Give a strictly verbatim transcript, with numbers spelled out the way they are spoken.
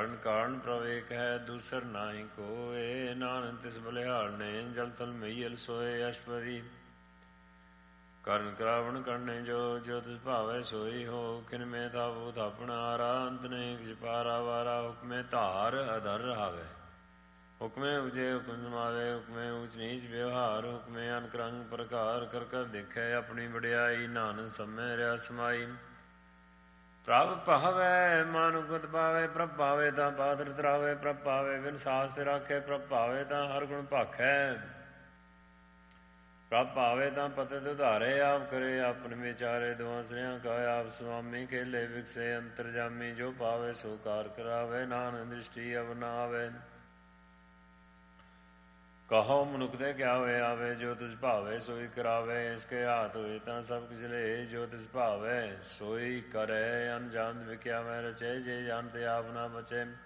ਕਾਰਨ ਕਾਰਨ ਪ੍ਰਭ ਏਕ ਹੈ ਦੂਸਰ ਨਾਹੀ ਕੋਇ। ਨਾਨਕ ਤਿਸ ਬਲਿਹਾਰ ਨੇ ਜਲ ਤਲ ਮਈਲ ਸੋਏ। ਅਸ਼ਪਦੀ ਕਰਨ ਕਰਾਵਣ ਕਰਨੇ ਜੋ ਜੋ ਤਿਸ ਭਾਵੈ ਸੋਈ ਹੋ। ਕਿਨ ਮੇ ਥਾਪੋ ਥਾਪਣ ਹਾਰਾ ਅੰਤ ਅਨੇਕ ਛਪਾਰਾ ਵਾਰਾ। ਹੁਕਮੇ ਧਾਰ ਅਧਰ ਰਹਾਵੇ ਹੁਕਮੇ ਉਪਜੇ ਹੁਕਮ ਸਮਾਵੇ। ਹੁਕਮੇ ਊਚ ਨੀਚ ਵਿਵਹਾਰ ਹੁਕਮੇ ਅਨਕ ਰੰਗ ਪ੍ਰਕਾਰ। ਕਰ ਕਰ ਦੇਖੈ ਆਪਣੀ ਵਡਿਆਈ ਨਾਨਕ ਸਮੈ ਰਿਆ ਸਮਾਈ। ਪ੍ਰਭ ਭਾਵੈ ਮਾਨੁਕਤ ਪਾਵੇ ਪ੍ਰਭ ਭਾਵੇ ਤਾਂ ਪਾਤਰ ਤਰਾਵੇ। ਪ੍ਰਭ ਭਾਵੇ ਬਿਨ ਸਾਸ ਤੇ ਰਾਖੇ ਪ੍ਰਭ ਭਾਵੇ ਤਾਂ ਹਰ ਗੁਣ ਭਾਖੈ। ਪ੍ਰਭ ਭਾਵੇ ਤਾਂ ਪਤਿਤ ਉਧਾਰੇ ਆਪ ਕਰੇ ਆਪਨ ਵਿਚਾਰੇ। ਦੁਆਸਰਿਆਂ ਕਾ ਆਪ ਸੁਆਮੀ ਖੇਲੇ ਵਿਕਸੇ ਅੰਤਰਜਾਮੀ। ਜੋ ਪਾਵੇ ਸੋ ਕਾਰ ਕਰਾਵੇ ਨਾਨਕ ਦ੍ਰਿਸ਼ਟੀ ਅਵ ਨ ਆਵੇ। ਕਹੋ ਮਨੁੱਖ ਤੇ ਕਿਆ ਹੋਏ ਆਵੇ ਜੋ ਤਿਸ ਭਾਵੇ ਸੋਈ ਕਰਾਵੇ। ਇਸਕੇ ਹਾਥ ਹੋਏ ਤਾਂ ਸਭ ਕੁਛ ਲੇ ਜੋ ਤਿਸ ਭਾਵੇ ਸੋਈ ਕਰੇ। ਅਨਜਾਨ ਵਿਕਿਆ ਮੈਂ ਰਚੇ ਜੇ ਜਾਣਤੇ ਆਪ ਨਾ ਬਚੇ।